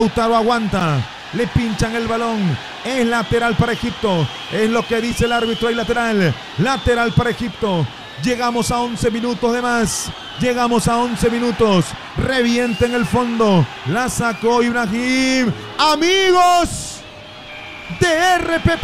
Lautaro aguanta, le pinchan el balón, es lateral para Egipto, es lo que dice el árbitro, hay lateral para Egipto. Llegamos a 11 minutos de más, llegamos a 11 minutos, revienta en el fondo, la sacó Ibrahim. Amigos de RPP,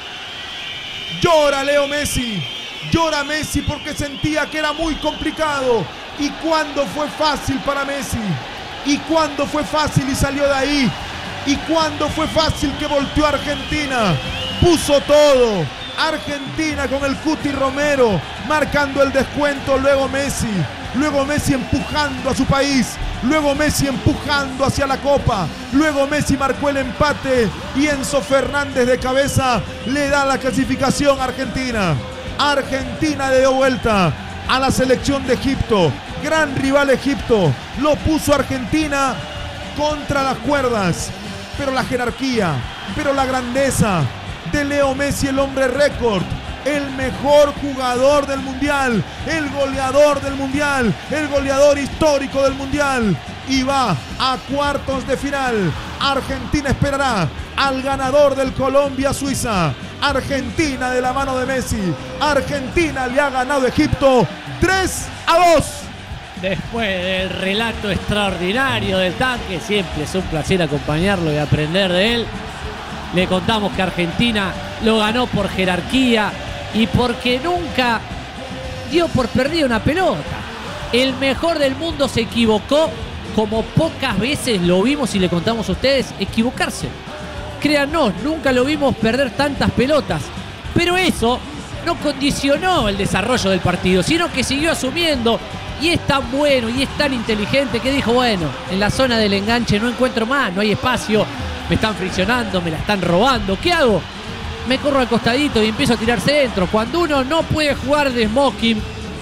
llora Leo Messi, llora Messi porque sentía que era muy complicado. ¿Y cuándo fue fácil para Messi? ¿Y cuándo fue fácil y salió de ahí? ¿Y cuándo fue fácil que volteó a Argentina? Puso todo. Argentina con el Cuti Romero marcando el descuento, luego Messi empujando a su país, luego Messi empujando hacia la Copa, luego Messi marcó el empate y Enzo Fernández de cabeza le da la clasificación a Argentina. Argentina le dio vuelta a la selección de Egipto, gran rival Egipto, lo puso Argentina contra las cuerdas, pero la jerarquía, pero la grandeza de Leo Messi, el hombre récord, el mejor jugador del mundial, el goleador del mundial, el goleador histórico del mundial, y va a cuartos de final. Argentina esperará al ganador del Colombia-Suiza. Argentina de la mano de Messi. Argentina le ha ganado a Egipto 3-2. Después del relato extraordinario del tanque, siempre es un placer acompañarlo y aprender de él. Le contamos que Argentina lo ganó por jerarquía y porque nunca dio por perdida una pelota. El mejor del mundo se equivocó como pocas veces lo vimos y le contamos a ustedes equivocarse. Créanos, nunca lo vimos perder tantas pelotas. Pero eso no condicionó el desarrollo del partido, sino que siguió asumiendo. Y es tan bueno y es tan inteligente que dijo, bueno, en la zona del enganche no encuentro más, no hay espacio. Me están friccionando, me la están robando. ¿Qué hago? Me corro al costadito y empiezo a tirar centro. Cuando uno no puede jugar de smoking,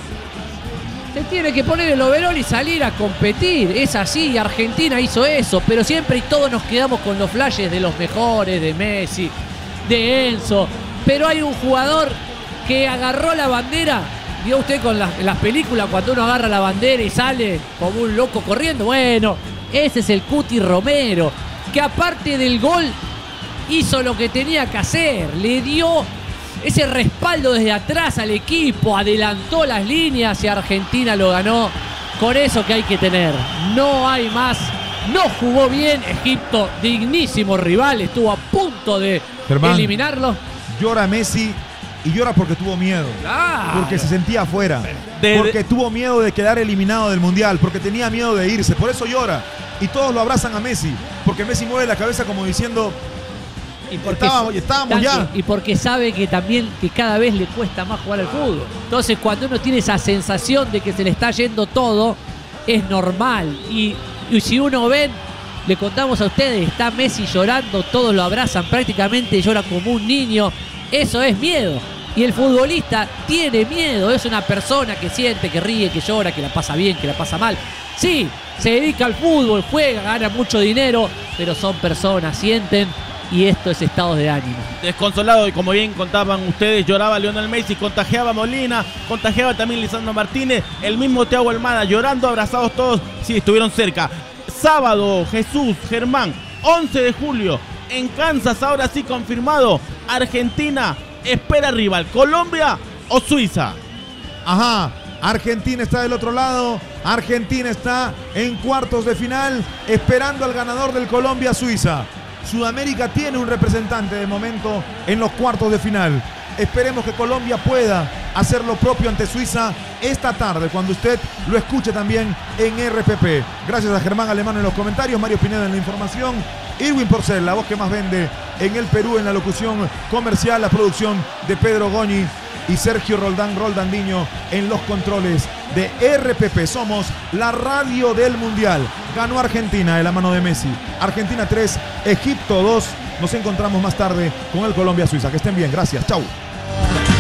se tiene que poner el overol y salir a competir. Es así, Argentina hizo eso. Pero siempre y todos nos quedamos con los flashes de los mejores, de Messi, de Enzo. Pero hay un jugador que agarró la bandera. ¿Vio usted con las películas cuando uno agarra la bandera y sale como un loco corriendo? Bueno, ese es el Cuti Romero, que aparte del gol hizo lo que tenía que hacer, le dio ese respaldo desde atrás al equipo, adelantó las líneas y Argentina lo ganó. Con eso que hay que tener, no hay más. No jugó bien Egipto, dignísimo rival, estuvo a punto de eliminarlo. Llora Messi y llora porque tuvo miedo, claro, porque se sentía afuera, porque tuvo miedo de quedar eliminado del mundial, porque tenía miedo de irse, por eso llora. Y todos lo abrazan a Messi, porque Messi mueve la cabeza como diciendo, y porque estábamos ya. Y porque sabe que también que cada vez le cuesta más jugar al fútbol. Entonces cuando uno tiene esa sensación de que se le está yendo todo, es normal. Y si uno ve, le contamos a ustedes, está Messi llorando, todos lo abrazan, prácticamente llora como un niño. Eso es miedo. Y el futbolista tiene miedo, es una persona que siente, que ríe, que llora, que la pasa bien, que la pasa mal. Sí, se dedica al fútbol, juega, gana mucho dinero, pero son personas, sienten, y esto es estados de ánimo. Desconsolado, y como bien contaban ustedes, lloraba Lionel Messi, contagiaba a Molina, contagiaba también Lisandro Martínez, el mismo Thiago Almada, llorando, abrazados todos, sí, estuvieron cerca. Sábado, Jesús, Germán, 11 de julio, en Kansas, ahora sí confirmado, Argentina espera rival, ¿Colombia o Suiza? Ajá, Argentina está del otro lado, Argentina está en cuartos de final, esperando al ganador del Colombia-Suiza. Sudamérica tiene un representante de momento en los cuartos de final. Esperemos que Colombia pueda hacer lo propio ante Suiza esta tarde, cuando usted lo escuche también en RPP. Gracias a Germán Alemán en los comentarios, Mario Pineda en la información, Irwin Porcel, la voz que más vende en el Perú en la locución comercial, la producción de Pedro Goñi y Sergio Roldandinho en los controles de RPP. Somos la radio del Mundial. Ganó Argentina de la mano de Messi. Argentina 3, Egipto 2. Nos encontramos más tarde con el Colombia-Suiza. Que estén bien. Gracias. Chau.